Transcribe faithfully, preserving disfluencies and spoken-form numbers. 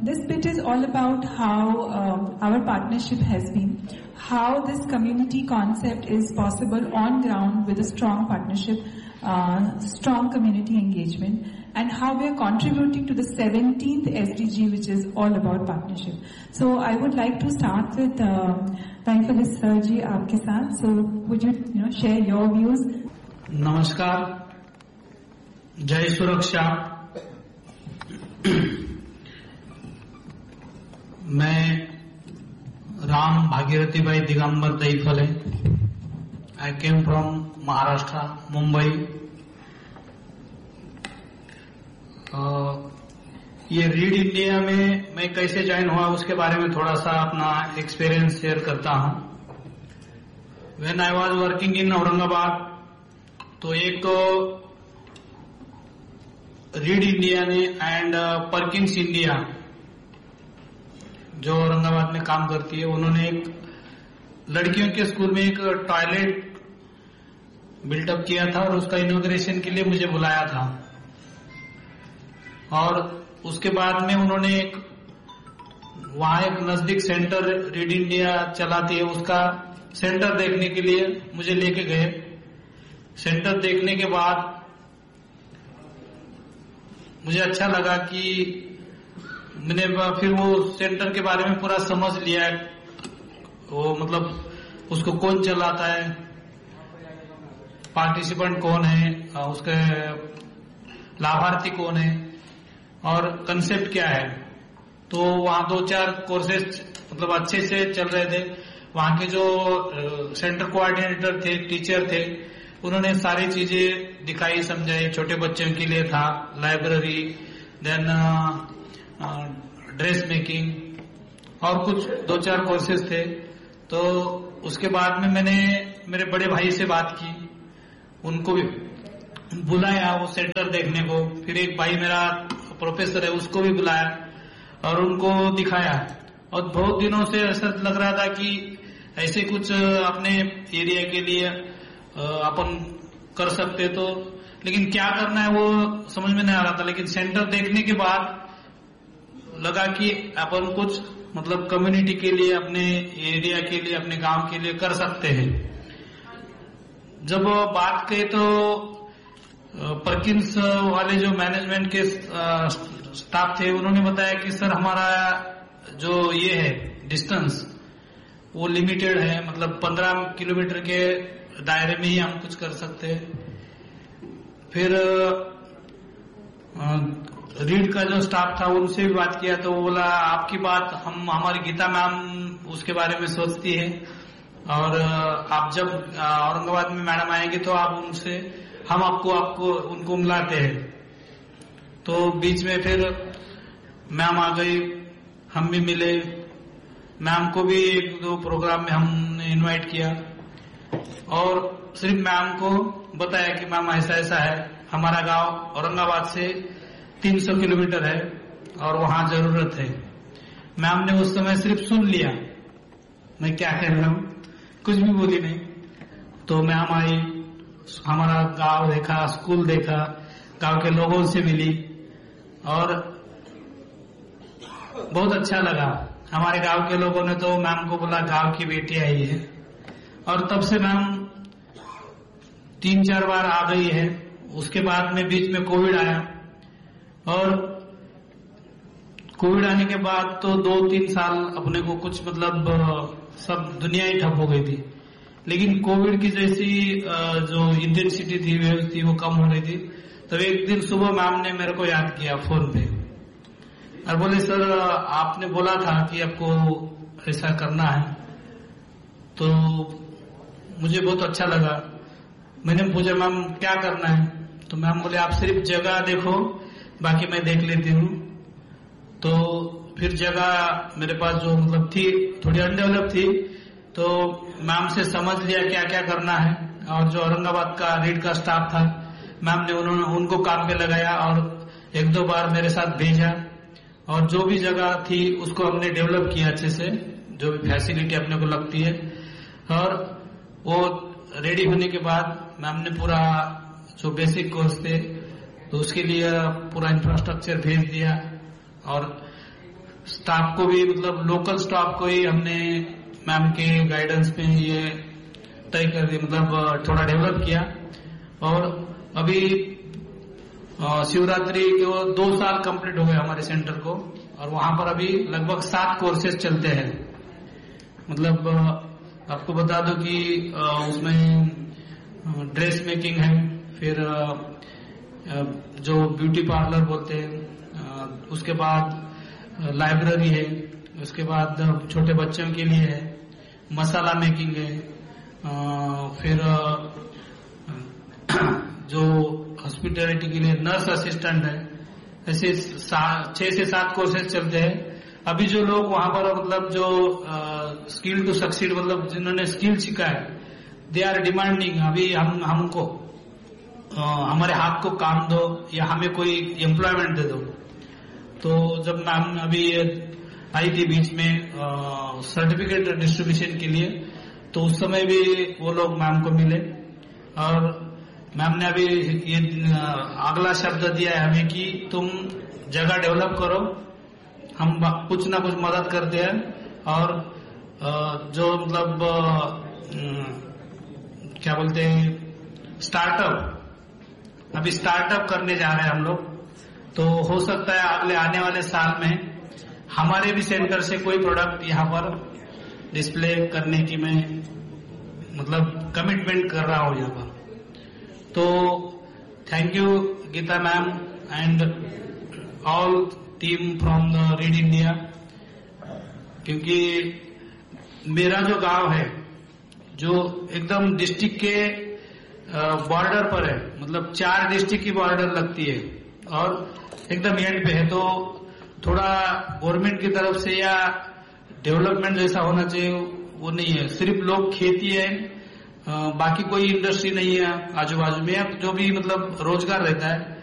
This bit is all about how um, our partnership has been, how this community concept is possible on ground with a strong partnership, uh, strong community engagement, and how we are contributing to the seventeenth S D G, which is all about partnership. So I would like to start with Taifulis Sir ji aapke saath. So would you, you know, share your views? Namaskar. Jai Suraksha. मैं राम भागीरथी भाई दिगंबर तैफले. आई came from Maharashtra, Mumbai. ये read India में मैं कैसे join हुआ उसके बारे में थोड़ा सा अपना एक्सपीरियंस शेयर करता हूं. When I was working in Aurangabad, तो एक तो रीड इंडिया ने एंड परकिंस इंडिया जो औरंगाबाद में काम करती है, उन्होंने एक लड़कियों के स्कूल में एक टॉयलेट बिल्टअप किया था और उसका इनॉग्रेशन के लिए मुझे बुलाया था. और उसके बाद में उन्होंने एक वहां एक नजदीक सेंटर रीड इंडिया चलाती है, उसका सेंटर देखने के लिए मुझे लेके गए. सेंटर देखने के बाद मुझे अच्छा लगा कि मैंने फिर वो सेंटर के बारे में पूरा समझ लिया. वो मतलब उसको कौन चलाता है, पार्टिसिपेंट कौन है, उसके लाभार्थी कौन है और कंसेप्ट क्या है. तो वहां दो चार कोर्सेज मतलब अच्छे से चल रहे थे. वहां के जो सेंटर कोऑर्डिनेटर थे, टीचर थे, उन्होंने सारी चीजें दिखाई समझाई. छोटे बच्चों के लिए था लाइब्रेरी, देन ड्रेस मेकिंग और कुछ दो चार कोर्सेज थे. तो उसके बाद में मैंने मेरे बड़े भाई से बात की, उनको भी बुलाया वो सेंटर देखने को. फिर एक भाई मेरा प्रोफेसर है, उसको भी बुलाया और उनको दिखाया. और बहुत दिनों से ऐसा लग रहा था कि ऐसे कुछ अपने एरिया के लिए अपन कर सकते, तो लेकिन क्या करना है वो समझ में नहीं आ रहा था. लेकिन सेंटर देखने के बाद लगा कि अपन कुछ मतलब कम्युनिटी के लिए, अपने एरिया के लिए, अपने गांव के लिए कर सकते हैं. जब बात करें तो परकिंस वाले जो मैनेजमेंट के स्टाफ थे, उन्होंने बताया कि सर हमारा जो ये है डिस्टेंस वो लिमिटेड है, मतलब पंद्रह किलोमीटर के दायरे में ही हम कुछ कर सकते हैं. फिर रीड का जो स्टाफ था उनसे भी बात किया, तो वो बोला आपकी बात हम हमारी गीता मैम उसके बारे में सोचती है और आप जब औरंगाबाद में मैडम आएंगे तो आप उनसे हम आपको आपको उनको मिलाते हैं. तो बीच में फिर मैम आ गई, हम भी मिले. मैम को भी एक दो प्रोग्राम में हमने इनवाइट किया और सिर्फ मैम को बताया कि मैम ऐसा ऐसा है, हमारा गांव औरंगाबाद से तीन सौ किलोमीटर है और वहां जरूरत है. मैम ने उस समय सिर्फ सुन लिया, मैं क्या कह रहा हूं, कुछ भी बोली नहीं. तो मैम आई, हमारा गांव देखा, स्कूल देखा, गांव के लोगों से मिली और बहुत अच्छा लगा. हमारे गांव के लोगों ने तो मैम को बोला गांव की बेटी आई है. और तब से मैम तीन चार बार आ गई है. उसके बाद में बीच में कोविड आया और कोविड आने के बाद तो दो तीन साल अपने को कुछ मतलब सब दुनिया ही ठप हो गई थी. लेकिन कोविड की जैसी जो इंटेंसिटी थी, वेव थी, वो कम हो रही थी. तो एक दिन सुबह मैम ने मेरे को याद किया फोन पे और बोले सर आपने बोला था कि आपको ऐसा करना है. तो मुझे बहुत अच्छा लगा. मैंने पूछा मैम क्या करना है, तो मैम बोले आप सिर्फ जगह देखो, बाकी मैं देख लेती हूँ. तो फिर जगह मेरे पास जो मतलब थी थोड़ी अनडेवलप थी, तो मैम से समझ लिया क्या क्या करना है. और जो औरंगाबाद का रीड का स्टाफ था, मैम ने उन्होंने उनको काम पे लगाया और एक दो बार मेरे साथ भेजा और जो भी जगह थी उसको हमने डेवलप किया अच्छे से, जो भी फैसिलिटी अपने को लगती है. और वो रेडी होने के बाद मैम ने पूरा जो बेसिक कोर्स थे तो उसके लिए पूरा इंफ्रास्ट्रक्चर भेज दिया और स्टाफ को भी मतलब लोकल स्टाफ को ही हमने मैम के गाइडेंस में ये तय कर दिया, मतलब थोड़ा डेवलप किया। और अभी शिवरात्रि को दो साल कंप्लीट हो गए हमारे सेंटर को, और वहां पर अभी लगभग सात कोर्सेज चलते हैं। मतलब आपको बता दो कि उसमें ड्रेस मेकिंग है, फिर जो ब्यूटी पार्लर बोलते हैं, उसके बाद लाइब्रेरी है, उसके बाद छोटे बच्चों के लिए है, मसाला मेकिंग है, फिर जो हॉस्पिटैलिटी के लिए नर्स असिस्टेंट है। ऐसे छह से सात कोर्सेज चलते हैं। अभी जो लोग वहां पर मतलब जो स्किल टू सक्सीड, मतलब जिन्होंने स्किल सीखा है, दे आर डिमांडिंग अभी हम हमको आ, हमारे हाथ को काम दो या हमें कोई एम्प्लॉयमेंट दे दो। तो जब मैम अभी आई थी बीच में सर्टिफिकेट डिस्ट्रीब्यूशन के लिए, तो उस समय भी वो लोग मैम को मिले, और मैम ने अभी ये अगला शब्द दिया है हमें कि तुम जगह डेवलप करो, हम कुछ ना कुछ मदद करते हैं। और जो मतलब क्या बोलते हैं स्टार्टअप, अभी स्टार्टअप करने जा रहे हैं हम लोग। तो हो सकता है अगले आने वाले साल में हमारे भी सेंटर से कोई प्रोडक्ट यहाँ पर डिस्प्ले करने की मैं मतलब कमिटमेंट कर रहा हूँ यहाँ पर। तो thank you Gita ma'am and all team from the read India, क्योंकि मेरा जो गांव है जो एकदम डिस्ट्रिक्ट के बॉर्डर पर है, मतलब चार डिस्ट्रिक्ट की बॉर्डर लगती है और एकदम एंड पे है, तो थोड़ा गवर्नमेंट की तरफ से या डेवलपमेंट जैसा होना चाहिए वो नहीं है। सिर्फ लोग खेती है, बाकी कोई इंडस्ट्री नहीं है आजू बाजू में, जो भी मतलब रोजगार रहता है